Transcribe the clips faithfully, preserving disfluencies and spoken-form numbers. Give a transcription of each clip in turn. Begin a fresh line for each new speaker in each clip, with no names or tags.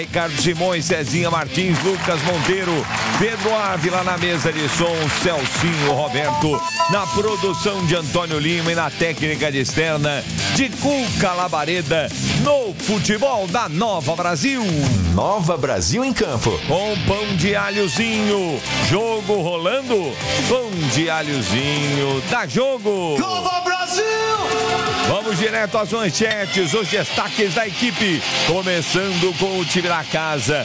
Ricardo Simões, Cezinha Martins, Lucas Monteiro, Pedro Ávila na mesa de som, Celcinho Roberto, na produção de Antônio Lima e na técnica de externa de Cuca Labareda, no futebol da Nova Brasil.
Nova Brasil em campo.
Com pão de alhozinho, jogo rolando, pão de alhozinho, dá jogo.
Nova Brasil!
Vamos direto às manchetes, os destaques da equipe, começando com o time da casa,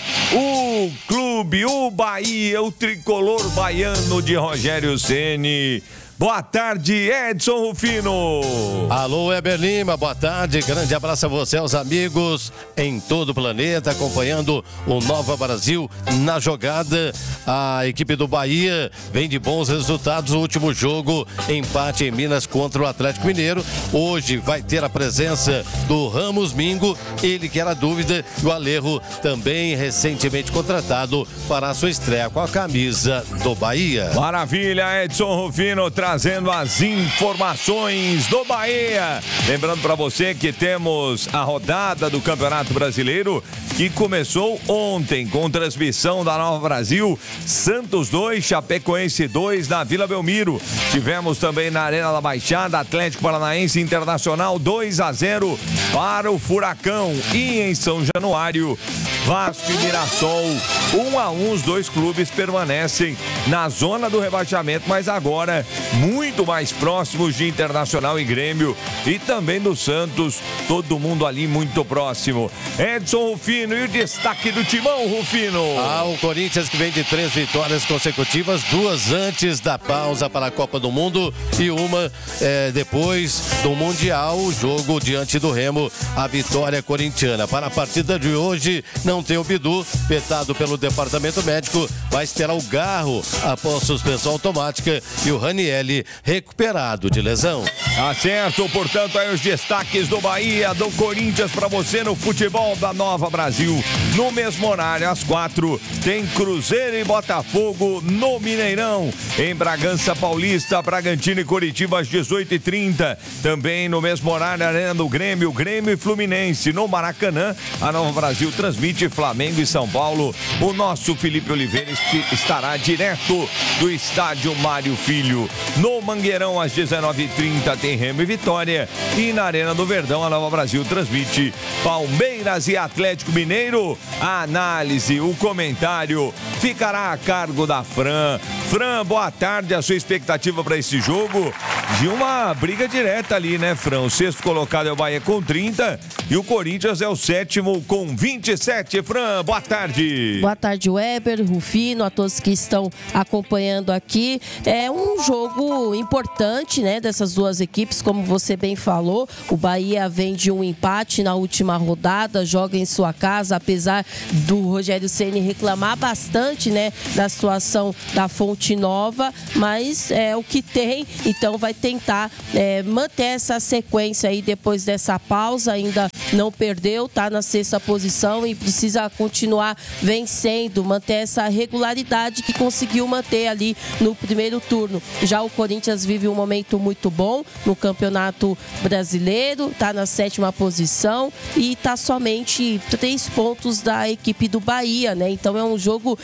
o clube, o Bahia, o tricolor baiano de Rogério Ceni. Boa tarde, Edson Rufino.
Alô, Weber Lima, boa tarde. Grande abraço a você, aos amigos em todo o planeta, acompanhando o Nova Brasil na jogada. A equipe do Bahia vem de bons resultados. O último jogo, empate em Minas contra o Atlético Mineiro. Hoje vai ter a presença do Ramos Mingo, ele que era dúvida, e o Alejo, também recentemente contratado, fará sua estreia com a camisa do Bahia.
Maravilha, Edson Rufino, trazendo as informações do Bahia. Lembrando para você que temos a rodada do Campeonato Brasileiro que começou ontem com transmissão da Nova Brasil. Santos dois, Chapecoense dois na Vila Belmiro. Tivemos também na Arena da Baixada, Atlético Paranaense Internacional dois a zero para o Furacão. E em São Januário, Vasco e Mirassol um a um. Os dois clubes permanecem na zona do rebaixamento, mas agora muito mais próximos de Internacional e Grêmio e também do Santos, todo mundo ali muito próximo. Edson Rufino, e o destaque do Timão, Rufino?
Ah, o Corinthians que vem de três vitórias consecutivas, duas antes da pausa para a Copa do Mundo e uma é, depois do Mundial, o jogo diante do Remo, a vitória corintiana. Para a partida de hoje, não tem o Bidu, vetado pelo departamento médico, mas terá o Garro após suspensão automática e o Raniel recuperado de lesão.
Tá certo, portanto, aí os destaques do Bahia, do Corinthians para você no futebol da Nova Brasil. No mesmo horário, às quatro, tem Cruzeiro e Botafogo no Mineirão. Em Bragança Paulista, Bragantino e Curitiba às dezoito e trinta. Também no mesmo horário, Arena do Grêmio, Grêmio e Fluminense. No Maracanã, a Nova Brasil transmite Flamengo e São Paulo. O nosso Felipe Oliveira estará direto do estádio Mário Filho. No Mangueirão, às dezenove e trinta, tem Remo e Vitória. E na Arena do Verdão, a Nova Brasil transmite Palmeiras e Atlético Mineiro. A análise, o comentário ficará a cargo da Fran. Fran, boa tarde. A sua expectativa para esse jogo? De uma briga direta ali, né, Fran? O sexto colocado é o Bahia com trinta e o Corinthians é o sétimo com vinte e sete. Fran, boa tarde.
Boa tarde, Weber, Rufino, a todos que estão acompanhando aqui. É um jogo importante, né, dessas duas equipes, como você bem falou. O Bahia vem de um empate na última rodada, joga em sua casa, apesar do Rogério Ceni reclamar bastante, né, da situação da Fonte Nova, mas é o que tem, então vai tentar é, manter essa sequência aí depois dessa pausa. Ainda não perdeu, tá na sexta posição e precisa continuar vencendo, manter essa regularidade que conseguiu manter ali no primeiro turno. Já o Corinthians vive um momento muito bom no Campeonato Brasileiro, tá na sétima posição e tá somente três pontos da equipe do Bahia, né? Então é um jogo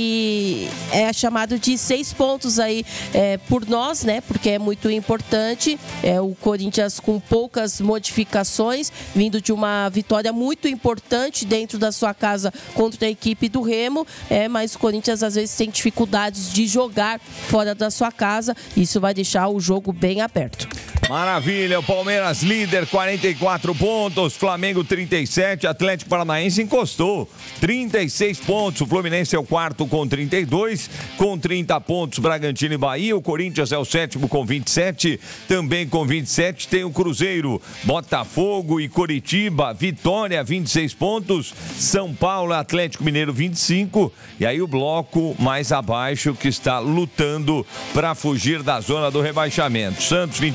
que é chamado de seis pontos aí é, por nós, né? Porque é muito importante. É, o Corinthians com poucas modificações, vindo de uma vitória muito importante dentro da sua casa contra a equipe do Remo, é, mas o Corinthians às vezes tem dificuldades de jogar fora da sua casa. Isso vai deixar o jogo bem aberto.
Maravilha, o Palmeiras líder, quarenta e quatro pontos, Flamengo trinta e sete, Atlético Paranaense encostou, trinta e seis pontos, o Fluminense é o quarto com trinta e dois, com trinta pontos, Bragantino e Bahia, o Corinthians é o sétimo com vinte e sete, também com vinte e sete tem o Cruzeiro, Botafogo e Coritiba, Vitória vinte e seis pontos, São Paulo, Atlético Mineiro vinte e cinco, e aí o bloco mais abaixo que está lutando para fugir da zona do rebaixamento, Santos vinte e dois,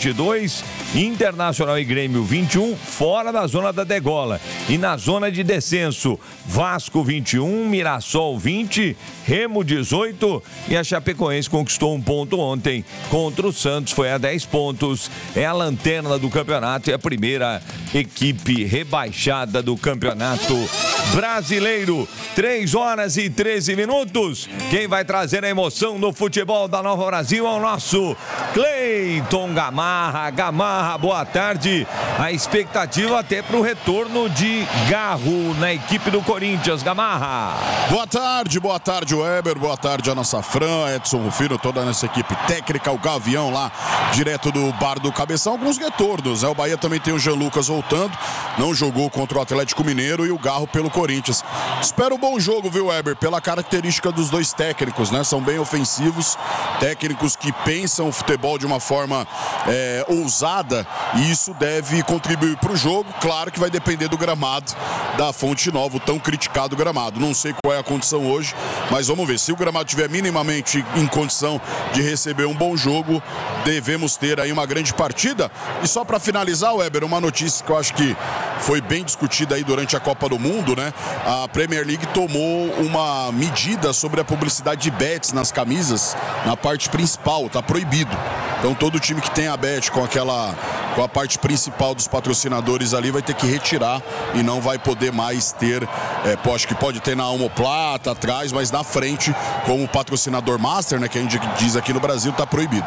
dois, Internacional e Grêmio vinte e um, fora da zona da degola. E na zona de descenso, Vasco vinte e um, Mirassol vinte, Remo dezoito e a Chapecoense conquistou um ponto ontem contra o Santos, foi a dez pontos. É a lanterna do campeonato e a primeira equipe rebaixada do campeonato brasileiro. três horas e treze minutos. Quem vai trazer a emoção no futebol da Nova Brasil é o nosso Cleiton Gamarra. Gamarra, boa tarde. A expectativa até para o retorno de Garro na equipe do Corinthians. Gamarra.
Boa tarde, boa tarde, Weber. Boa tarde a nossa Fran, Edson Rufino, toda a nossa equipe técnica, o Gavião lá, direto do Bar do Cabeção. Alguns retornos, né? O Bahia também tem o Jean Lucas voltando, não jogou contra o Atlético Mineiro, e o Garro pelo Corinthians. Espero um bom jogo, viu, Weber? Pela característica dos dois técnicos, né? São bem ofensivos, técnicos que pensam o futebol de uma forma é, ousada, e isso deve contribuir para o jogo. Claro que vai depender do gramado da Fonte Nova, o tão criticado gramado. Não sei qual é a condição hoje, mas vamos ver. Se o gramado estiver minimamente em condição de receber um bom jogo, devemos ter aí uma grande partida. E só para finalizar, Weber, uma notícia que eu acho que foi bem discutida aí durante a Copa do Mundo, né? A Premier League tomou uma medida sobre a publicidade de bets nas camisas, na parte principal, tá proibido. Então todo time que tem a bet com aquela, com a parte principal dos patrocinadores ali vai ter que retirar e não vai poder mais ter, é, pô, acho que pode ter na omoplata atrás, mas na frente, como patrocinador master, né, que a gente diz aqui no Brasil, tá proibido.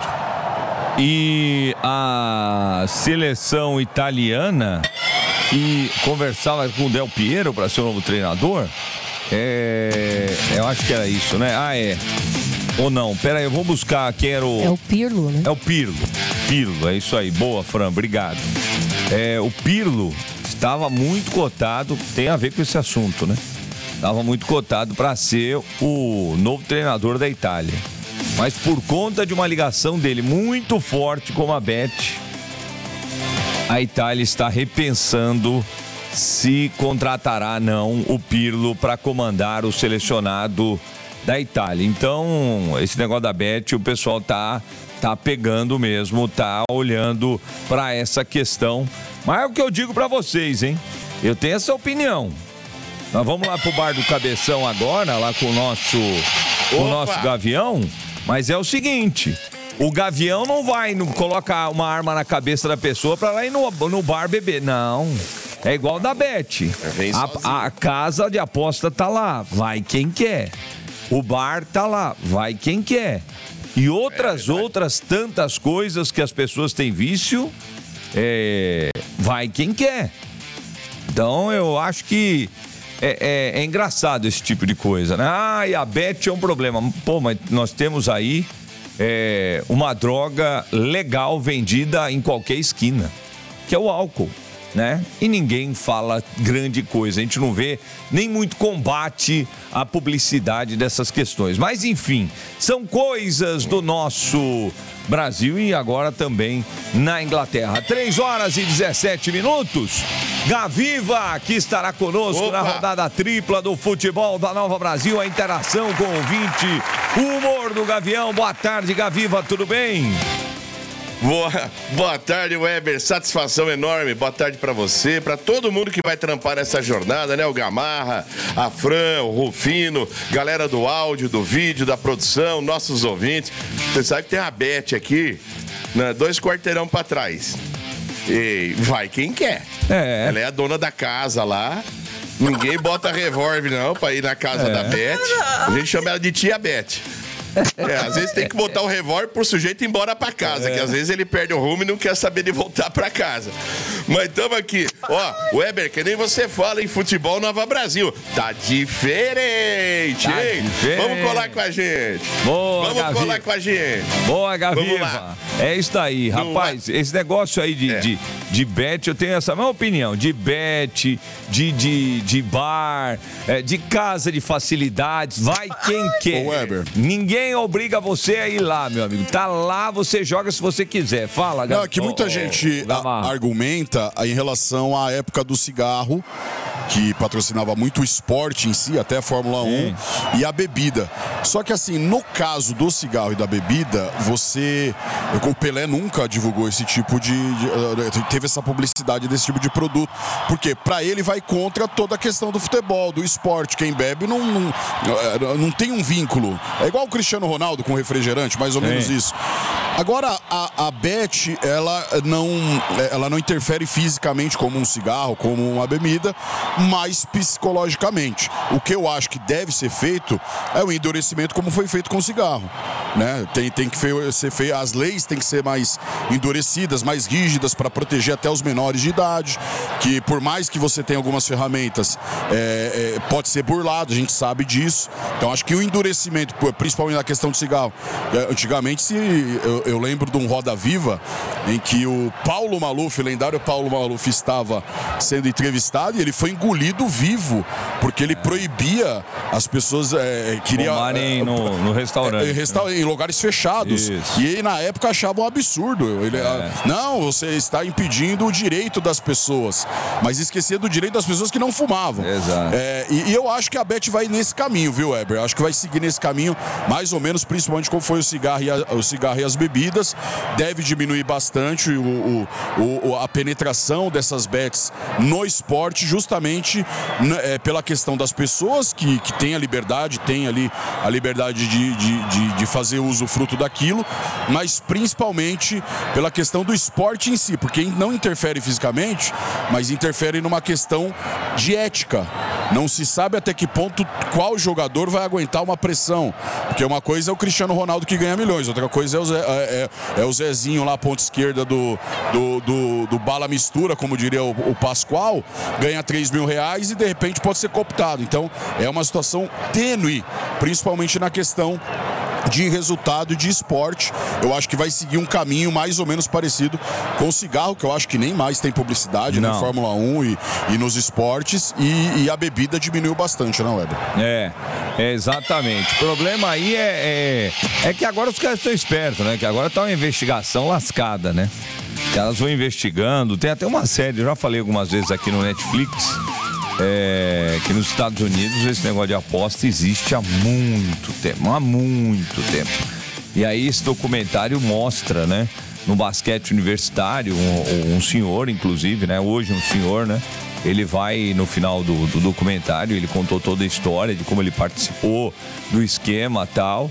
E a seleção italiana, que conversava com o Del Piero para ser o novo treinador, é, eu acho que era isso, né? Ah, é. Ou não? Pera aí, eu vou buscar quem era o...
É o Pirlo, né?
É o Pirlo. Pirlo, é isso aí. Boa, Fran, obrigado. É, o Pirlo estava muito cotado, tem a ver com esse assunto, né? Estava muito cotado para ser o novo treinador da Itália. Mas por conta de uma ligação dele muito forte com a Bet, a Itália está repensando se contratará não o Pirlo para comandar o selecionado da Itália. Então, esse negócio da Bet, o pessoal tá, tá pegando mesmo, tá olhando para essa questão. Mas é o que eu digo para vocês, hein? Eu tenho essa opinião. Nós vamos lá pro Bar do Cabeção agora, lá com o nosso, o nosso Gavião. Mas é o seguinte, o Gavião não vai não colocar uma arma na cabeça da pessoa para lá ir no, no bar beber. Não, é igual da Bet. A, a casa de aposta tá lá, vai quem quer. O bar tá lá, vai quem quer. E outras, é outras tantas coisas que as pessoas têm vício, é, vai quem quer. Então eu acho que é, é, é engraçado esse tipo de coisa, né? Ah, e a Bet é um problema. Pô, mas nós temos aí é, uma droga legal vendida em qualquer esquina, que é o álcool, né? E ninguém fala grande coisa, a gente não vê nem muito combate à publicidade dessas questões. Mas enfim, são coisas do nosso Brasil e agora também na Inglaterra. três horas e dezessete minutos. Gaviva, que estará conosco Opa. na rodada tripla do futebol da Nova Brasil, a interação com o ouvinte, o humor do Gavião. Boa tarde, Gaviva, tudo bem?
Boa, boa tarde, Weber. Satisfação enorme. Boa tarde pra você, pra todo mundo que vai trampar nessa jornada, né? O Gamarra, a Fran, o Rufino, galera do áudio, do vídeo, da produção, nossos ouvintes. Você sabe que tem a Bet aqui, né? Dois quarteirão pra trás. E vai quem quer. É. Ela é a dona da casa lá. Ninguém bota revólver, não, pra ir na casa é. da Bet. A gente chama ela de tia Bet. É, às vezes tem que botar o revólver pro sujeito ir embora pra casa, é. que às vezes ele perde o rumo e não quer saber de voltar pra casa. Mas estamos aqui. Ó, Weber, que nem você fala em futebol Nova Brasil. Tá diferente, tá hein? Diferente. Vamos colar com a gente.
Boa,
Vamos
Gaviva.
colar com a gente.
Boa, Gaviva. É isso aí, rapaz. Esse negócio aí de, é. de, de bet, eu tenho essa mesma opinião. De bet, de, de, de bar, é, de casa de facilidades. Vai quem quer.
Ô, Weber.
Ninguém obriga você a ir lá, meu amigo. Tá lá, você joga se você quiser. Fala, Gaviva.
Não, que muita
oh,
gente
oh,
a, argumenta em relação à época do cigarro, que patrocinava muito o esporte em si, até a Fórmula um, e a bebida. Só que assim, no caso do cigarro e da bebida, você... O Pelé nunca divulgou esse tipo de... de teve essa publicidade desse tipo de produto. Porque para ele vai contra toda a questão do futebol, do esporte. Quem bebe não, não, não tem um vínculo. É igual o Cristiano Ronaldo com refrigerante, mais ou menos
Sim.
isso. Agora, a, a Bet, ela não, ela não interfere fisicamente como um cigarro, como uma bebida, mas psicologicamente. O que eu acho que deve ser feito é o endurecimento como foi feito com o cigarro. Né? Tem, tem que ser feito, as leis têm que ser mais endurecidas, mais rígidas para proteger até os menores de idade, que por mais que você tenha algumas ferramentas, é, é, pode ser burlado, a gente sabe disso. Então acho que o endurecimento, principalmente na questão do cigarro, antigamente se, eu, eu lembro de um Roda Viva em que o Paulo Maluf, o lendário Paulo Maluf, estava sendo entrevistado e ele foi engolido vivo, porque ele proibia as pessoas é, queria,
fumarem
é,
no, no restaurante.
É, resta- em lugares fechados.
Isso.
E ele, na época, achava um absurdo. Ele,
É.
Não, você está impedindo o direito das pessoas. Mas esquecia do direito das pessoas que não fumavam.
Exato.
É, e, e eu acho que a Bet vai nesse caminho, viu, Weber? Acho que vai seguir nesse caminho, mais ou menos, principalmente como foi o cigarro e, a, o cigarro e as bebidas. Deve diminuir bastante o, o, o, a penetração dessas bets no esporte, justamente né, é, pela questão das pessoas que, que têm a liberdade, têm ali a liberdade de, de, de, de fazer uso fruto daquilo, mas principalmente pela questão do esporte em si, porque não interfere fisicamente, mas interfere numa questão de ética. Não se sabe até que ponto qual jogador vai aguentar uma pressão, porque uma coisa é o Cristiano Ronaldo que ganha milhões, outra coisa é o, Zé, é, é, é o Zezinho lá, ponta esquerda do, do, do, do bala mistura, como diria o, o Pascoal, ganha três mil reais e de repente pode ser cooptado. Então é uma situação tênue, principalmente na questão de resultado de esporte. Eu acho que vai seguir um caminho mais ou menos parecido com o cigarro, que eu acho que nem mais tem publicidade na Fórmula um e, e nos esportes, e, e a bebida diminuiu bastante, não, Weber?
É, é, exatamente. O problema aí é, é, é que agora os caras estão espertos, né? Que agora tá uma investigação lascada, né? Que elas vão investigando. Tem até uma série, eu já falei algumas vezes aqui no Netflix, É, que nos Estados Unidos esse negócio de aposta existe há muito tempo, há muito tempo. E aí esse documentário mostra, né, no basquete universitário, um, um senhor, inclusive, né, hoje um senhor, né, ele vai no final do, do documentário, ele contou toda a história de como ele participou do esquema e tal.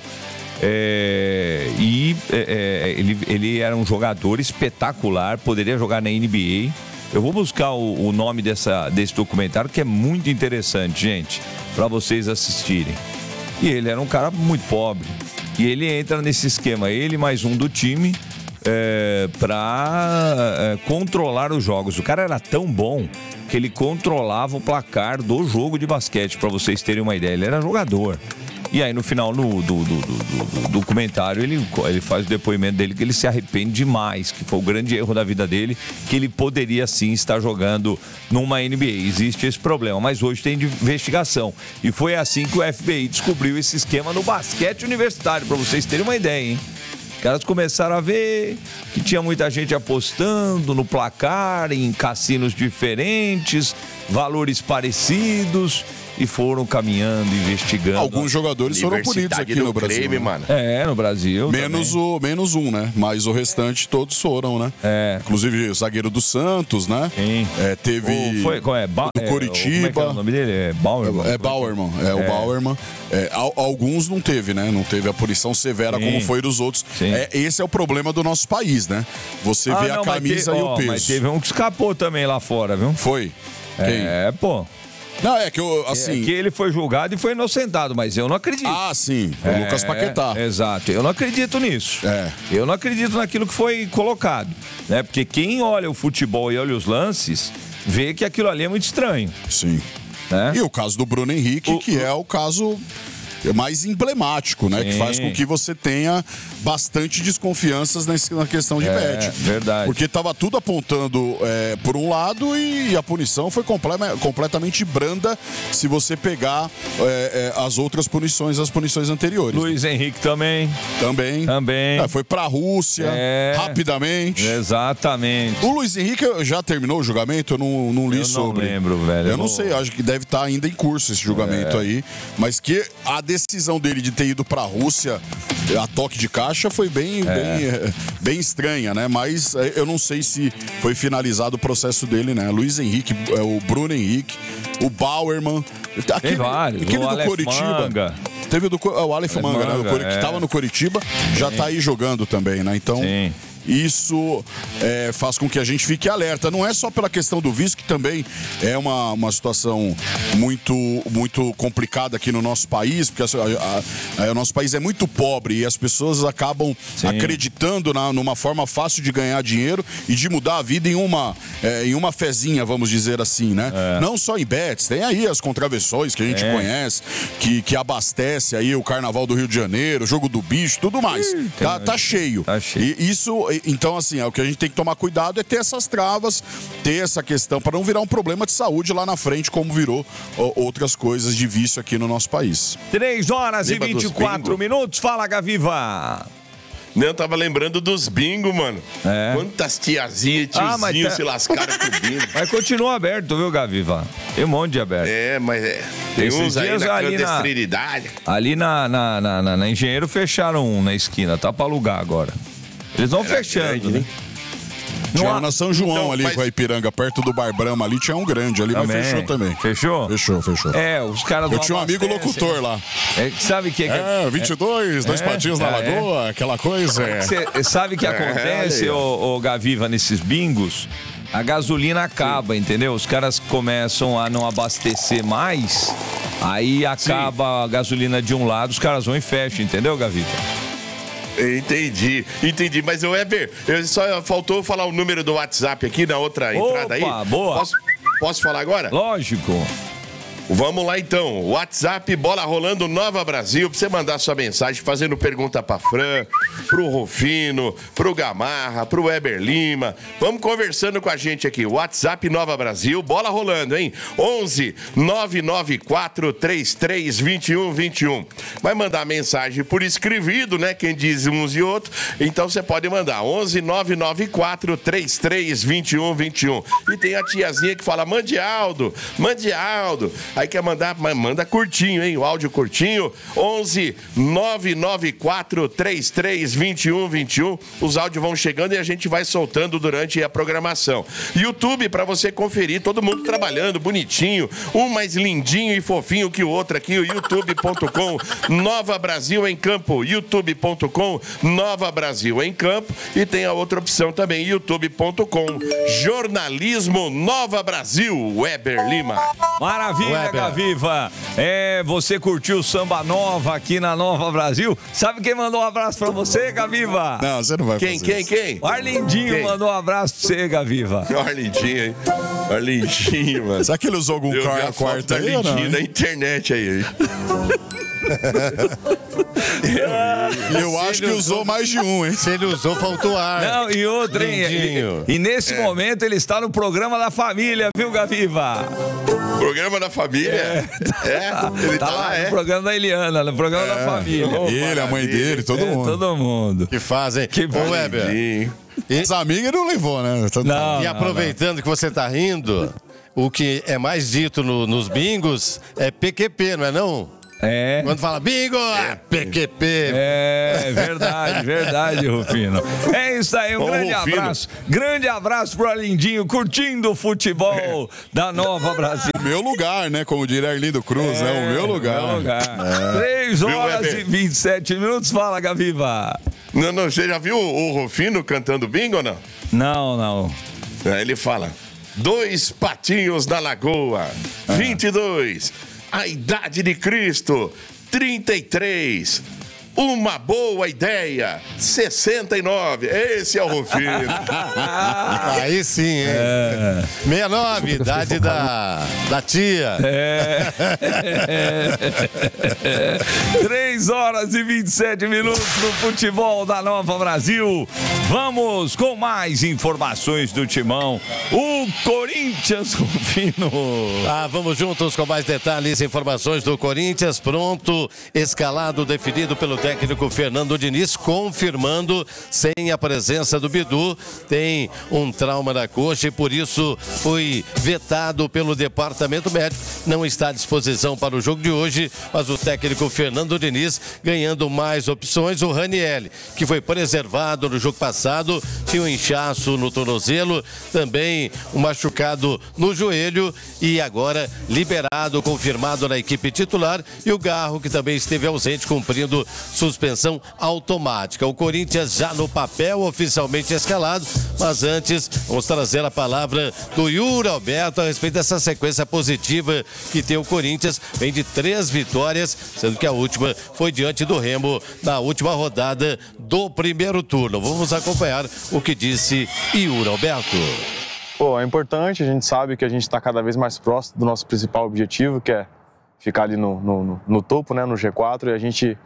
É, e é, ele, ele era um jogador espetacular, poderia jogar na N B A. Eu vou buscar o, o nome dessa, desse documentário, que é muito interessante, gente, para vocês assistirem. E ele era um cara muito pobre. E ele entra nesse esquema, ele mais um do time, é, para é, controlar os jogos. O cara era tão bom que ele controlava o placar do jogo de basquete, para vocês terem uma ideia. Ele era jogador. E aí no final no, do, do, do, do documentário ele, ele faz o depoimento dele que ele se arrepende demais, que foi o grande erro da vida dele, que ele poderia sim estar jogando numa N B A. Existe esse problema, mas hoje tem investigação. E foi assim que o F B I descobriu esse esquema no basquete universitário, para vocês terem uma ideia, hein? Os caras começaram a ver que tinha muita gente apostando no placar, em cassinos diferentes, valores parecidos, e foram caminhando, investigando.
Alguns jogadores foram punidos aqui no Brasil.
Crime,
né?
mano.
É, no Brasil.
Menos, o, menos um, né? Mas o restante todos foram, né?
É.
Inclusive o zagueiro do Santos, né?
Sim.
É, teve.
O, foi, qual é? Ba
do
é,
Coritiba.
Como é que é o nome dele? É Bauerman.
É Bauerman, é, o
É.
Bauerman. É, al- alguns não teve, né? Não teve a punição severa
Sim.
como foi dos outros.
Sim.
É, esse é o problema do nosso país, né? Você
Ah,
vê
não,
a
mas
camisa
te-
e
ó,
o peso.
Mas teve um que escapou também lá fora, viu?
Foi. Quem?
É, pô.
Não, é que eu, assim.
É que ele foi julgado e foi inocentado, mas eu não acredito.
Ah, sim. O
É,
Lucas Paquetá.
Exato. Eu não acredito nisso.
É.
Eu não acredito naquilo que foi colocado, né? Porque quem olha o futebol e olha os lances, vê que aquilo ali é muito estranho,
Sim.
né?
E o caso do Bruno Henrique,
O-
que é o caso mais emblemático, né?
Sim.
Que faz com que você tenha bastante desconfianças nesse, na questão de
É,
bet.
verdade.
Porque tava tudo apontando é, por um lado e a punição foi comple- completamente branda se você pegar é, é, as outras punições, as punições anteriores.
Luiz Henrique também.
Também.
Também.
É, foi pra Rússia,
É.
rapidamente.
Exatamente.
O Luiz Henrique já terminou o julgamento? Eu não, não li
Eu não
sobre.
lembro, velho.
Eu
Eu
não
vou-
sei, acho que deve estar ainda em curso esse julgamento
É.
aí. Mas que a decisão dele de ter ido pra Rússia a toque de caixa foi bem,
É.
bem, eh, bem estranha, né? Mas eh, eu não sei se foi finalizado o processo dele, né? Luiz Henrique, eh, o Bruno Henrique, o Bauerman. Aquele,
vários,
aquele
o
do
Aleph
Coritiba.
Manga.
Teve o, do, Co- o Aleph
Aleph
Manga, né? O
Manga,
Cori-
é.
que estava no Coritiba, já tá aí jogando também, né? Então.
Sim.
Isso é, faz com que a gente fique alerta. Não é só pela questão do visto, que também é uma, uma situação muito, muito complicada aqui no nosso país, porque a, a, a, o nosso país é muito pobre e as pessoas acabam
Sim.
acreditando na, numa forma fácil de ganhar dinheiro e de mudar a vida em uma, é, em uma fezinha, vamos dizer assim, né?
É.
Não só em bets, tem aí as contravenções que a gente
É.
conhece, que, que abastece aí o Carnaval do Rio de Janeiro, o Jogo do Bicho, tudo mais. Tá, tá cheio.
Tá cheio.
E isso, então, assim, é, o que a gente tem que tomar cuidado é ter essas travas, ter essa questão, para não virar um problema de saúde lá na frente, como virou ó, outras coisas de vício aqui no nosso país.
três horas
Lembra
e
dos
vinte e quatro
bingo?
minutos. Fala, Gaviva.
Não, eu tava lembrando dos bingo, mano.
É.
Quantas tiazinhas e
Ah, mas
tiozinhos
tá-
se lascaram com o bingo.
Mas continua aberto, viu, Gaviva? Tem um monte de aberto.
É, mas é. Tem
Esses
uns aí
dias
na
ali na-
clandestinidade.
Ali na, na, na, na- na Engenheiro fecharam um na esquina, tá pra alugar agora. Eles vão
Era
fechando,
grande,
né?
né?
Tinha
há-
um na São João
Então,
ali
mas-
com a Ipiranga, perto do Bar Brahma ali, tinha um grande ali,
Também.
mas fechou também.
Fechou?
Fechou, fechou.
É, os caras
Eu
não
tinha um amigo
abastecem.
locutor lá.
É, sabe o que, que
É, vinte e dois, dois
É,
patinhos na
é,
lagoa, aquela coisa. É.
Você sabe o que acontece,
olha aí,
ô, ô, Gaviva, nesses bingos? A gasolina acaba, entendeu? Os caras começam a não abastecer mais, aí acaba a gasolina de um lado, os caras vão e fecham, entendeu, Gaviva?
Entendi, entendi. Mas o Weber, eu só faltou falar o número do WhatsApp aqui na outra entrada aí.
Opa, boa.
Posso, posso falar agora?
Lógico.
Vamos lá então, WhatsApp Bola Rolando Nova Brasil, pra você mandar sua mensagem fazendo pergunta pra Fran, pro Rufino, pro Gamarra, pro Weber Lima. Vamos conversando com a gente aqui, WhatsApp Nova Brasil, Bola Rolando, hein? onze nove nove quatro três três dois um dois um. Vai mandar mensagem por escrevido, né? Quem diz uns e outros. Então você pode mandar onze nove nove quatro três três dois um dois um. E tem a tiazinha que fala, mande Aldo, mande Aldo. Aí quer mandar, mas manda curtinho, hein? O áudio curtinho, onze nove nove quatro três três dois um dois um. Os áudios vão chegando e a gente vai soltando durante a programação. YouTube, para você conferir, todo mundo trabalhando, bonitinho, um mais lindinho e fofinho que o outro aqui, o youtube ponto com, Nova Brasil em Campo, youtube ponto com, Nova Brasil em Campo, e tem a outra opção também, youtube ponto com, Jornalismo Nova Brasil, Weber Lima.
Maravilha,
Weber.
Gaviva. É, você curtiu o Samba Nova aqui na Nova Brasil? Sabe quem mandou um abraço pra você, Gaviva?
Não, você não vai
Quem,
fazer
quem,
isso.
quem?
O Arlindinho
Quem?
mandou um abraço pra você, Gaviva.
Arlindinho, hein? Arlindinho, mano.
Será que ele usou algum
Eu vi
car-
a foto
quarto
da
aí ou não?
Arlindinho na
hein?
internet aí.
Eu acho que usou mais de um, hein?
Se ele usou, faltou ar.
Não, e outra, hein?
Lindinho.
E, e nesse momento ele está no programa da família, viu, Gaviva?
Programa da família? É, ele tá,
Tá
lá,
lá
é.
no programa da Eliana, no programa da família.
Ele, a mãe dele, todo
É,
mundo.
todo mundo.
Que fazem.
Que
Ô, Weber,
Arlindinho.
Os amigos ele não levou, né? Todo-
Não,
e aproveitando que você tá rindo, o que é mais dito no- nos bingos é P Q P, não é não?
É.
Quando fala bingo, é P Q P.
É, verdade, verdade, Rufino. É isso aí, um
Ô,
grande
Rufino.
abraço. Grande abraço pro Arlindinho, curtindo o futebol da Nova Brasil.
O meu lugar, né? Como diria Arlindo Cruz, é, o meu lugar.
Meu lugar. Três horas
Weber?
e vinte e sete minutos. Fala, Gaviva.
Não, não, você já viu o Rufino cantando bingo ou não?
Não, não.
Aí ele fala: dois patinhos na lagoa, vinte e dois. A idade de Cristo, trinta e três. uma boa ideia. sessenta e nove. Esse é o Rufino.
Aí sim, hein? É. sessenta e nove, idade da, da tia.
É. três horas e vinte e sete minutos no futebol da Nova Brasil. Vamos com mais informações do Timão. O Corinthians, Rufino.
Ah, vamos juntos com mais detalhes e informações do Corinthians. Pronto, escalado definido pelo técnico Fernando Diniz, confirmando sem a presença do Bidu. Tem um trauma na coxa e por isso foi vetado pelo departamento médico. Não está à disposição para o jogo de hoje, mas o técnico Fernando Diniz ganhando mais opções. O Ranieri, que foi preservado no jogo passado, tinha um inchaço no tornozelo, também um machucado no joelho e agora liberado, confirmado na equipe titular. E o Garro, que também esteve ausente, cumprindo suspensão automática. O Corinthians já no papel, oficialmente escalado, mas antes vamos trazer a palavra do Yuri Alberto a respeito dessa sequência positiva que tem o Corinthians. Vem de três vitórias, sendo que a última foi diante do Remo na última rodada do primeiro turno. Vamos acompanhar o que disse Yuri Alberto.
Pô, é importante, a gente sabe que a gente está cada vez mais próximo do nosso principal objetivo, que é ficar ali no, no, no topo, né, no G quatro, e a gente,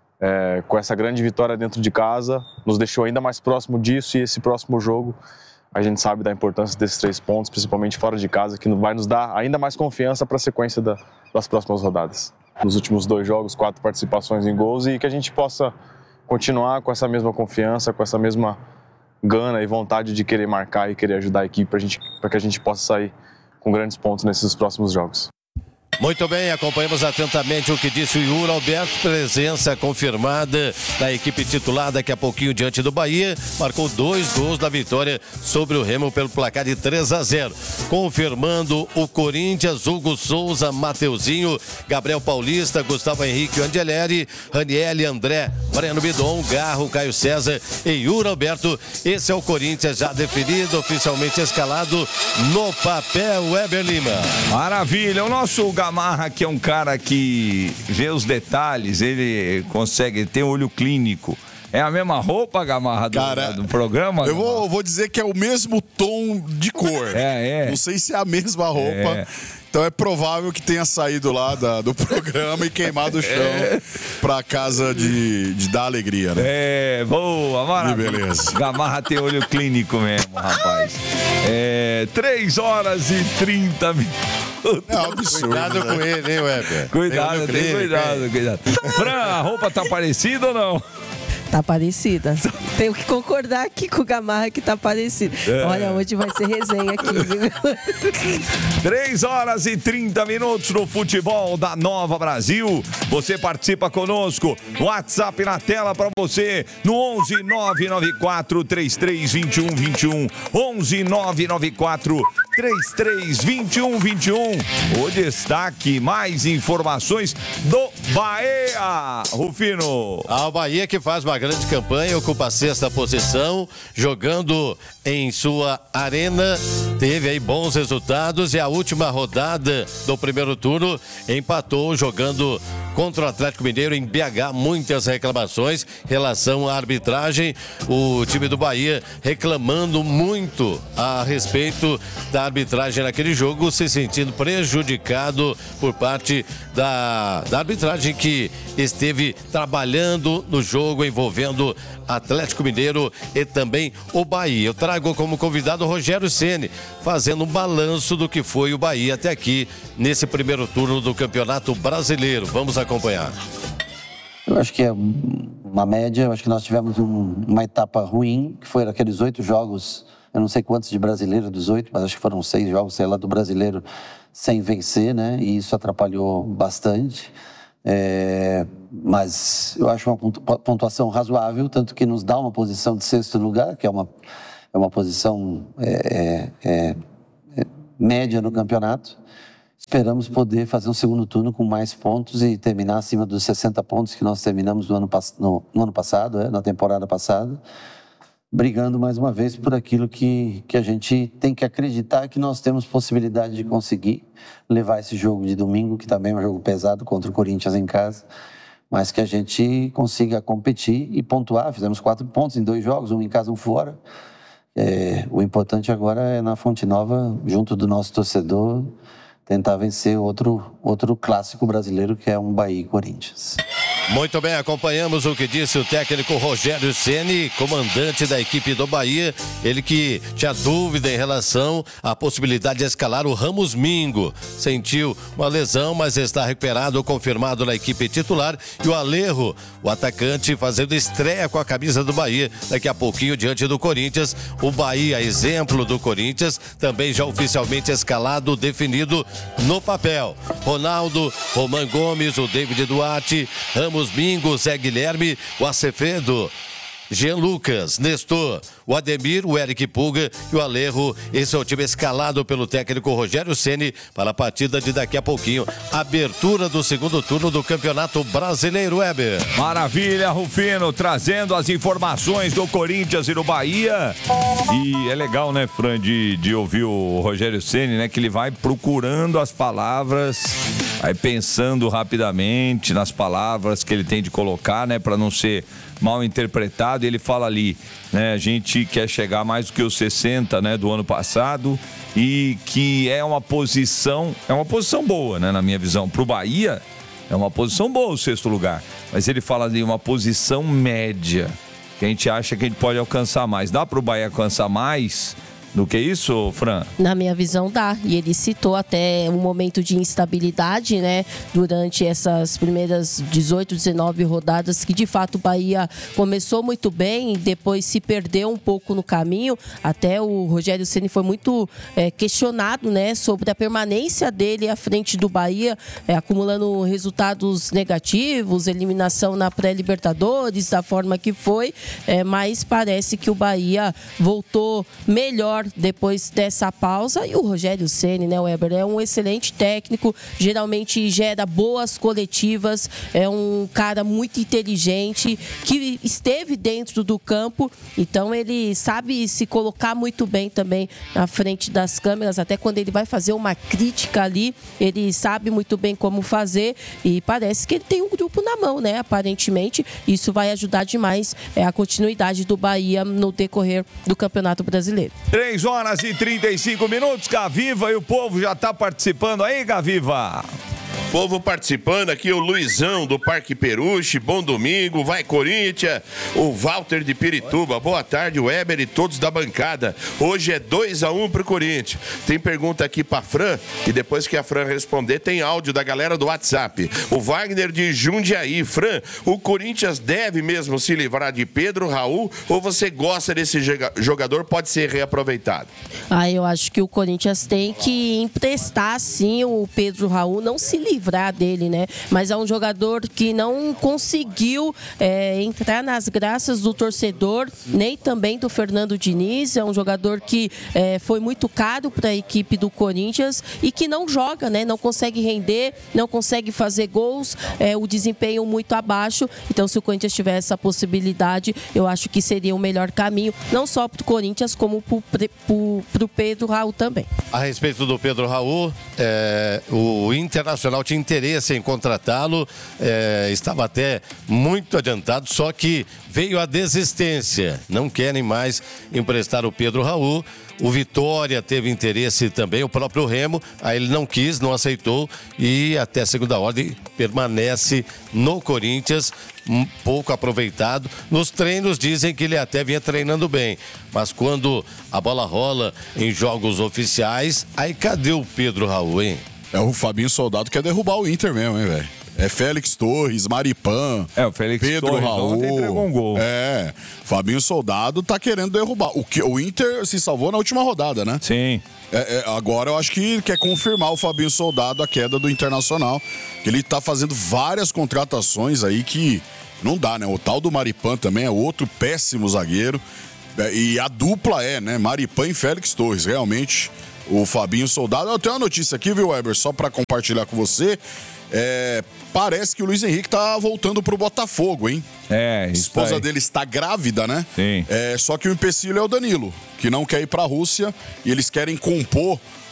é, com essa grande vitória dentro de casa, nos deixou ainda mais próximo disso, e esse próximo jogo a gente sabe da importância desses três pontos, principalmente fora de casa, que vai nos dar ainda mais confiança para a sequência da, das próximas rodadas. Nos últimos dois jogos, quatro participações em gols, e que a gente possa continuar com essa mesma confiança, com essa mesma gana e vontade de querer marcar e querer ajudar a equipe para que a gente possa sair com grandes pontos nesses próximos jogos.
Muito bem, acompanhamos atentamente o que disse o Yuri Alberto, presença confirmada da equipe titular daqui a pouquinho diante do Bahia, marcou dois gols da vitória sobre o Remo pelo placar de três a zero. Confirmando o Corinthians, Hugo Souza, Mateuzinho, Gabriel Paulista, Gustavo Henrique Angeleri, Ranieri, André, Breno Bidon, Garro, Caio César e Yuri Alberto. Esse é o Corinthians já definido, oficialmente escalado no papel. Weber Lima.
Maravilha, o nosso Gamarra, que é um cara que vê os detalhes, ele consegue ter olho clínico. É a mesma roupa, Gamarra, do, cara, do programa?
Eu vou, vou dizer que é o mesmo tom de cor.
É, é.
Não sei se é a mesma roupa.
É.
Então é provável que tenha saído lá da, do programa e queimado o chão é. pra casa de, de dar alegria, né?
É, boa, maravilha.
Beleza.
Gamarra tem olho clínico mesmo, rapaz. É, três horas e trinta minutos.
É um absurdo.
Cuidado
né?
com ele, hein, Weber?
Cuidado, tem, tem cuidado, hein? cuidado. Fran, a roupa tá parecida ou não?
Tá parecida. Tenho que concordar aqui com o Gamarra que tá parecido. É. Olha, hoje vai ser resenha aqui, viu?
três horas e trinta minutos no futebol da Nova Brasil. Você participa conosco. WhatsApp na tela para você no onze nove nove quatro três três dois um dois um. onze nove nove quatro três três dois um dois um. O destaque, mais informações do Bahia. Rufino.
Ah, o Bahia que faz uma grande campanha, ocupa a sexta posição, jogando em sua arena, teve aí bons resultados e a última rodada do primeiro turno empatou jogando contra o Atlético Mineiro em B H. Muitas reclamações em relação à arbitragem, o time do Bahia reclamando muito a respeito da arbitragem naquele jogo, se sentindo prejudicado por parte da, da arbitragem que esteve trabalhando no jogo envolvendo Atlético Mineiro e também o Bahia. Eu trago como convidado o Rogério Ceni, fazendo um balanço do que foi o Bahia até aqui nesse primeiro turno do Campeonato Brasileiro. Vamos acompanhar.
Eu acho que é uma média, eu acho que nós tivemos um, uma etapa ruim, que foi aqueles oito jogos, eu não sei quantos de brasileiro dos oito, mas acho que foram seis jogos, sei lá, do brasileiro sem vencer, né? E isso atrapalhou bastante. É, mas eu acho uma pontuação razoável, tanto que nos dá uma posição de sexto lugar, que é uma, é uma posição é, é, é, média no campeonato. Esperamos poder fazer um segundo turno com mais pontos e terminar acima dos sessenta pontos que nós terminamos no ano, no, no ano passado, é, na temporada passada, brigando mais uma vez por aquilo que, que a gente tem que acreditar que nós temos possibilidade de conseguir levar esse jogo de domingo, que também é um jogo pesado contra o Corinthians em casa, mas que a gente consiga competir e pontuar. Fizemos quatro pontos em dois jogos, um em casa, um fora. É, o importante agora é na Fonte Nova, junto do nosso torcedor, tentar vencer outro, outro clássico brasileiro, que é um Bahia e Corinthians.
Muito bem, acompanhamos o que disse o técnico Rogério Ceni, comandante da equipe do Bahia. Ele que tinha dúvida em relação à possibilidade de escalar o Ramos Mingo. Sentiu uma lesão, mas está recuperado, confirmado na equipe titular. E o Alejo, o atacante, fazendo estreia com a camisa do Bahia. Daqui a pouquinho, diante do Corinthians. O Bahia, exemplo do Corinthians, também já oficialmente escalado, definido no papel. Ronaldo, Roman Gomes, o David Duarte, Ramos Mingo, Zé Guilherme, o Acevedo, Jean Lucas, Nestor, o Ademir, o Eric Pulga e o Alejo. Esse é o time escalado pelo técnico Rogério Ceni para a partida de daqui a pouquinho. Abertura do segundo turno do Campeonato Brasileiro, Weber.
Maravilha, Rufino, trazendo as informações do Corinthians e do Bahia. E é legal, né, Fran, de, de ouvir o Rogério Ceni, né, que ele vai procurando as palavras, vai pensando rapidamente nas palavras que ele tem de colocar, né, para não ser mal interpretado. Ele fala ali, né, a gente quer chegar mais do que os sessenta, né, do ano passado, e que é uma posição, é uma posição boa, né, na minha visão, pro Bahia, é uma posição boa o sexto lugar, mas ele fala ali uma posição média, que a gente acha que a gente pode alcançar mais. Dá pro Bahia alcançar mais do que isso, Fran?
Na minha visão, dá. E ele citou até um momento de instabilidade, né? Durante essas primeiras dezoito, dezenove rodadas, que de fato o Bahia começou muito bem e depois se perdeu um pouco no caminho. Até o Rogério Ceni foi muito é, questionado, né? Sobre a permanência dele à frente do Bahia, é, acumulando resultados negativos, eliminação na pré-Libertadores, da forma que foi. É, mas parece que o Bahia voltou melhor depois dessa pausa. E o Rogério Ceni, né, Weber, é um excelente técnico, geralmente gera boas coletivas, é um cara muito inteligente, que esteve dentro do campo, então ele sabe se colocar muito bem também na frente das câmeras, até quando ele vai fazer uma crítica ali, ele sabe muito bem como fazer, e parece que ele tem um grupo na mão, né, aparentemente. Isso vai ajudar demais é, a continuidade do Bahia no decorrer do Campeonato Brasileiro.
três horas e trinta e cinco minutos, Gaviva, e o povo já tá participando aí, Gaviva.
Povo participando aqui, o Luizão do Parque Peruche, bom domingo, vai Corinthians, o Walter de Pirituba, boa tarde, Weber e todos da bancada. Hoje é dois a um pro Corinthians. Tem pergunta aqui pra Fran, e depois que a Fran responder, tem áudio da galera do WhatsApp. O Wagner de Jundiaí, Fran, o Corinthians deve mesmo se livrar de Pedro Raul, ou você gosta desse jogador, pode ser reaproveitado?
Ah, eu acho que o Corinthians tem que emprestar, sim, o Pedro Raul, não se livrar dele, né? Mas é um jogador que não conseguiu é, entrar nas graças do torcedor, nem também do Fernando Diniz. É um jogador que é, foi muito caro para a equipe do Corinthians e que não joga, né? Não consegue render, não consegue fazer gols, é, o desempenho muito abaixo. Então, se o Corinthians tiver essa possibilidade, eu acho que seria o melhor caminho, não só para o Corinthians, como para o Pedro Raul também.
A respeito do Pedro Raul, é, o Internacional tinha interesse em contratá-lo, é, estava até muito adiantado, só que veio a desistência. Não querem mais emprestar o Pedro Raul. O Vitória teve interesse também, o próprio Remo, aí ele não quis, não aceitou e até segunda ordem permanece no Corinthians, um pouco aproveitado. Nos treinos dizem que ele até vinha treinando bem, mas quando a bola rola em jogos oficiais, aí cadê o Pedro Raul, hein?
É, o Fabinho Soldado quer derrubar o Inter mesmo, hein, velho? É Félix Torres, Maripan,
é, o Félix
Pedro
Torres,
Raul.
entregou um gol.
É, Fabinho Soldado tá querendo derrubar. O, que, o Inter se salvou na última rodada, né?
Sim.
É, é, agora eu acho que quer confirmar o Fabinho Soldado a queda do Internacional. Que ele tá fazendo várias contratações aí que não dá, né? O tal do Maripan também é outro péssimo zagueiro. É, e a dupla é, né? Maripan e Félix Torres, realmente. O Fabinho Soldado. Eu tenho uma notícia aqui, viu, Weber? Só pra compartilhar com você. É, parece que o Luiz Henrique tá voltando pro Botafogo, hein?
É,
a
isso
esposa
aí.
dele está grávida, né?
Sim.
É, só que o empecilho é o Danilo, que não quer ir pra Rússia e eles querem compor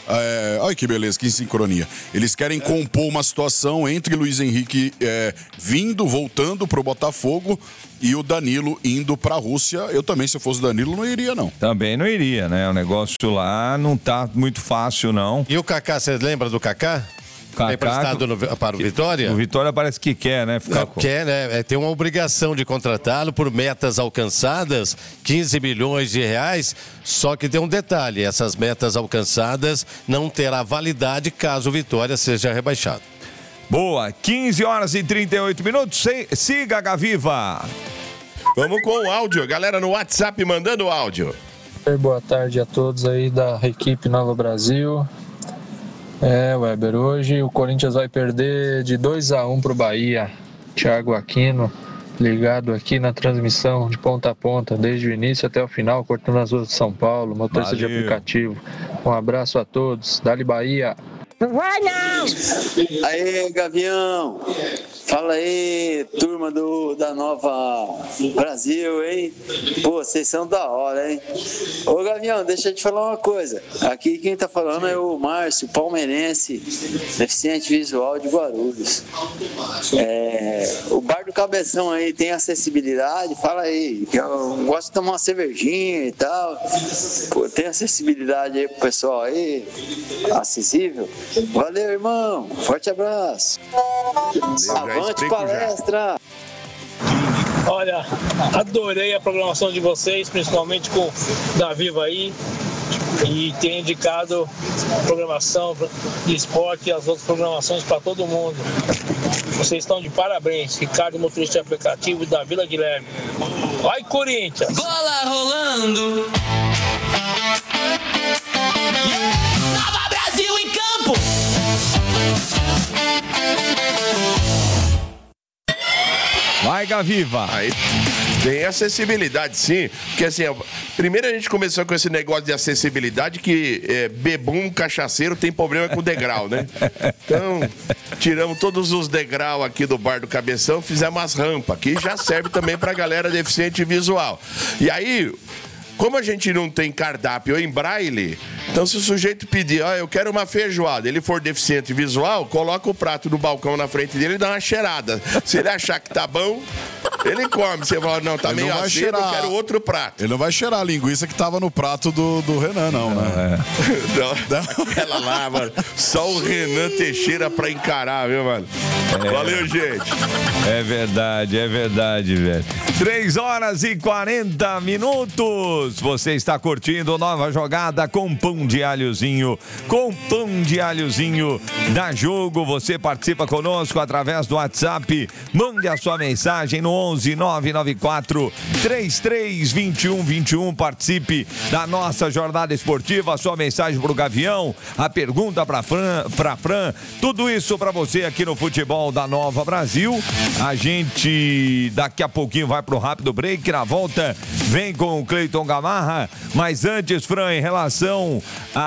É, olha que beleza, que sincronia. Eles querem compor uma situação entre Luiz Henrique é, vindo, voltando pro Botafogo e o Danilo indo pra Rússia. Eu também, se eu fosse Danilo, não iria, não.
Também não iria, né? O negócio lá não tá muito fácil, não.
E o Kaká, você lembra do Kaká?
Kaká,
é emprestado no, para o Vitória?
O Vitória parece que quer, né? Ficar com...
Quer, né? É, tem uma obrigação de contratá-lo por metas alcançadas, quinze milhões de reais. Só que tem um detalhe: essas metas alcançadas não terá validade caso o Vitória seja rebaixado.
Boa, quinze horas e trinta e oito minutos. Siga a Gaviva.
Vamos com o áudio. Galera no WhatsApp mandando áudio.
Boa tarde a todos aí da equipe Nova Brasil. É, Weber, hoje o Corinthians vai perder de dois a um pro Bahia. Thiago Aquino, ligado aqui na transmissão de ponta a ponta, desde o início até o final, cortando as ruas de São Paulo, motorista de aplicativo. Um abraço a todos. Dali Bahia.
Não vai não! Aê, Gavião! Fala aí, turma do, da Nova Brasil, hein? Pô, vocês são da hora, hein? Ô, Gavião, deixa eu te falar uma coisa. Aqui quem tá falando é o Márcio, palmeirense, deficiente visual de Guarulhos. É, o bar do Cabeção aí tem acessibilidade? Fala aí, que eu gosto de tomar uma cervejinha e tal. Pô, tem acessibilidade aí pro pessoal aí? Acessível? Valeu, irmão. Forte abraço. Avante palestra.
Olha, adorei a programação de vocês, principalmente com o da Viva aí. E tem indicado programação de esporte e as outras programações para todo mundo. Vocês estão de parabéns. Ricardo, motorista de aplicativo da Vila Guilherme. Vai, Corinthians!
Bola rolando! Nova Brasil em campo!
Vai, Gaviva!
Aí tem acessibilidade, sim. Porque assim, primeiro a gente começou com esse negócio de acessibilidade que é, bebum, cachaceiro tem problema com degrau, né? Então, tiramos todos os degraus aqui do bar do Cabeção, fizemos umas rampas, que já serve também pra galera deficiente visual. E aí, como a gente não tem cardápio em braille, então se o sujeito pedir, ó, eu quero uma feijoada, ele for deficiente visual, coloca o prato no balcão na frente dele e dá uma cheirada. Se ele achar que tá bom, ele come. Você fala, não, tá
Ele
meio
não vai
assim,
cheirar-
eu quero outro prato.
Ele não vai cheirar a linguiça que tava no prato do, do Renan, não, né?
Não, aquela lá, mano, só o Renan Teixeira pra encarar, viu, mano?
É.
Valeu, gente.
É verdade, é verdade, velho. três horas e quarenta minutos. Você está curtindo Nova Jogada com pão de alhozinho. Com pão de alhozinho da Jogo. Você participa conosco através do WhatsApp. Mande a sua mensagem no onze nove nove quatro três três dois um dois um. Participe da nossa jornada esportiva. A sua mensagem pro Gavião. A pergunta pra Fran, pra Fran. Tudo isso pra você aqui no Futebol da Nova Brasil. A gente daqui a pouquinho vai pro rápido break. Na volta vem com o Cleiton Gamarra. Mas antes, Fran, em relação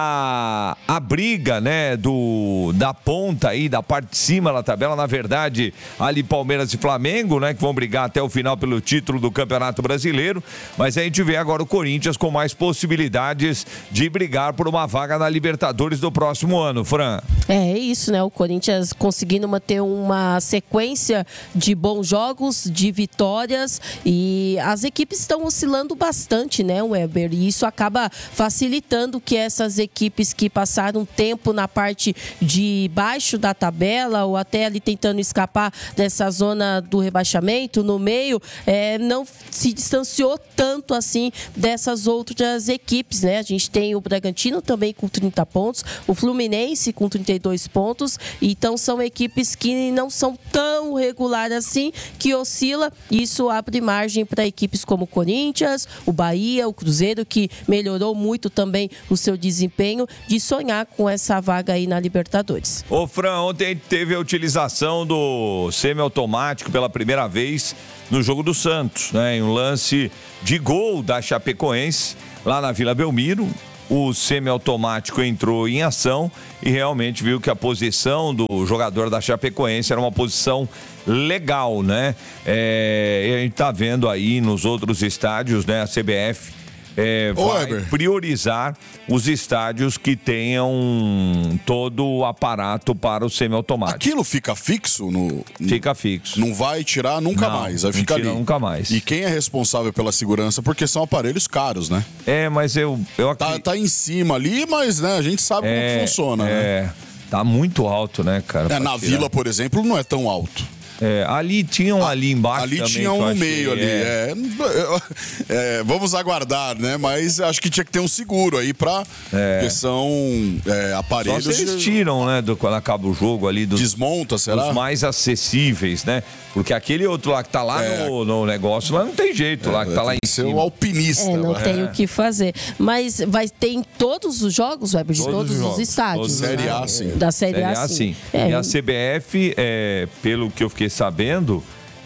a, a briga, né, do, da ponta aí, da parte de cima da tabela, na verdade, ali Palmeiras e Flamengo, né, que vão brigar até o final pelo título do Campeonato Brasileiro. Mas a gente vê agora o Corinthians com mais possibilidades de brigar por uma vaga na Libertadores do próximo ano, Fran.
É isso, né? O Corinthians conseguindo manter uma sequência de bons jogos, de vitórias, e as equipes estão oscilando bastante, né, Weber? E isso acaba facilitando que essas equipes que passaram tempo na parte de baixo da tabela ou até ali tentando escapar dessa zona do rebaixamento, no meio, é, não se distanciou tanto assim dessas outras equipes, né? A gente tem o Bragantino também com trinta pontos, o Fluminense com trinta e dois pontos, então são equipes que não são tão regulares assim, que oscila, e isso abre margem para equipes como o Corinthians, o Bahia, o Cruzeiro, que melhorou muito também o seu desempenho, de sonhar com essa vaga aí na Libertadores.
Ô Fran, ontem teve a utilização do semiautomático pela primeira vez no jogo do Santos, né? Em um lance de gol da Chapecoense, lá na Vila Belmiro. O semiautomático entrou em ação e realmente viu que a posição do jogador da Chapecoense era uma posição legal, né? É, e a gente tá vendo aí nos outros estádios, né? A C B F é,
Ô,
vai
Weber.
priorizar os estádios que tenham todo o aparato para o semiautomático.
Aquilo fica fixo? No,
Fica fixo.
Não vai tirar nunca
Não,
mais, vai
não
ficar
tira
ali.
nunca mais.
E quem é responsável pela segurança? Porque são aparelhos caros, né?
É, mas eu, eu
Tá, tá em cima ali, mas né, a gente sabe como que funciona, né?
É, tá muito alto, né, cara?
É,
pra
na
tirar.
Vila, por exemplo, não é tão alto.
É, ali tinha um ali embaixo
Ali
também,
tinha
que eu
um no
achei,
meio ali.
é.
É, é, vamos aguardar, né? Mas acho que tinha que ter um seguro aí pra.
É.
Porque são é,
Só
aparelhos.
se eles tiram, né, do, quando acaba o jogo ali. Dos,
Desmonta, será?
Os mais acessíveis, né? Porque aquele outro lá que tá lá
É.
no, no negócio, lá não tem jeito, lá que tá lá em
Ser
cima.
o alpinista.
É, não
vai.
tem o que fazer. Mas vai ter em todos os jogos, Weber, de
Todos
todos,
os
os
jogos,
estádios.
todos os
Série
né?
A, sim.
Da Série,
Série
A,
A,
sim.
sim.
É,
E a C B F, é, pelo que eu fiquei sabendo,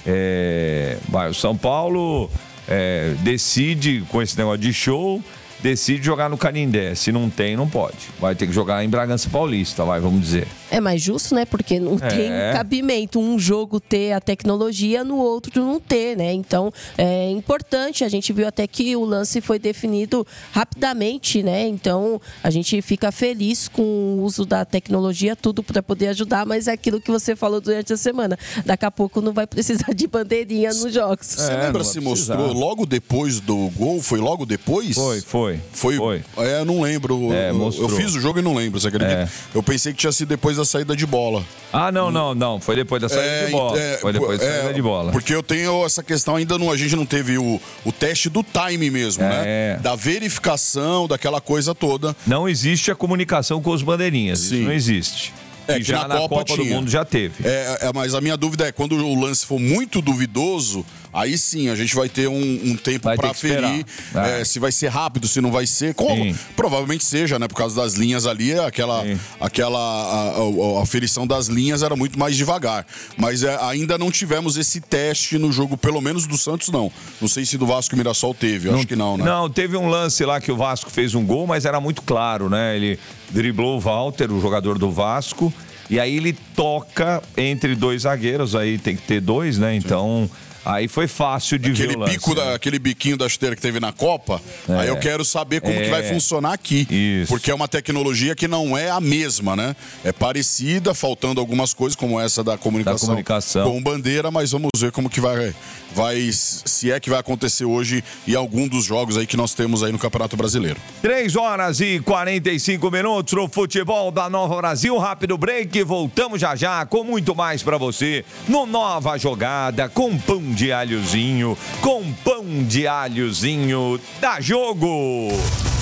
é, vai, o São Paulo é, decide, com esse negócio de show, decide jogar no Canindé. Se não tem, não pode. Vai ter que jogar em Bragança Paulista, vai, vamos dizer.
é mais justo, né? Porque não
É.
tem cabimento um jogo ter a tecnologia, no outro não ter, né? Então, é importante. A gente viu até que o lance foi definido rapidamente, né? Então, a gente fica feliz com o uso da tecnologia, tudo para poder ajudar, mas é aquilo que você falou durante a semana. Daqui a pouco não vai precisar de bandeirinha nos jogos.
Você
É,
lembra
não
se
vai precisar.
mostrou logo depois do gol? Foi logo depois?
Foi, foi.
Foi.
Foi.
É, eu não lembro.
É,
eu, eu
mostrou.
fiz o jogo e não lembro, você acredita?
É.
Eu pensei que tinha sido depois da saída de bola.
Ah, não, não, não. Foi depois da saída
É,
de bola.
é,
Foi depois da
é,
saída de bola.
Porque eu tenho essa questão, ainda não, a gente não teve o, o teste do time mesmo,
É.
né? Da verificação, daquela coisa toda.
Não existe a comunicação com os bandeirinhas.
Sim.
Isso não existe.
É,
E
que
já
na Copa
Copa do
tinha.
Mundo já teve.
É, é, mas a minha dúvida é, quando o lance for muito duvidoso, aí sim, a gente vai ter um, um tempo
Vai
pra
ter que esperar.
aferir
É.
é, se vai ser rápido, se não vai ser. Como
Sim.
provavelmente seja, né? Por causa das linhas ali, aquela, aquela a, a, a aferição das linhas era muito mais devagar. Mas é, ainda não tivemos esse teste no jogo, pelo menos do Santos, não. Não sei se do Vasco e Mirassol teve, eu acho que não, né?
Não, teve um lance lá que o Vasco fez um gol, mas era muito claro, né? Ele driblou o Walter, o jogador do Vasco, e aí ele toca entre dois zagueiros, aí tem que ter dois, né? Então, aí foi fácil de
Aquele,
ver o lance.
bico da,
né?
aquele biquinho da chuteira que teve na Copa,
É.
aí eu quero saber como
É.
que vai funcionar aqui.
Isso.
Porque é uma tecnologia que não é a mesma, né? É parecida, faltando algumas coisas, como essa da comunicação,
Da comunicação.
com bandeira, mas vamos ver como que vai, vai. Se é que vai acontecer hoje em algum dos jogos aí que nós temos aí no Campeonato Brasileiro.
três horas e quarenta e cinco minutos no futebol da Nova Brasil. Rápido break, voltamos já já com muito mais pra você no Nova Jogada, com pão de alhozinho, com pão de alhozinho da Jogo.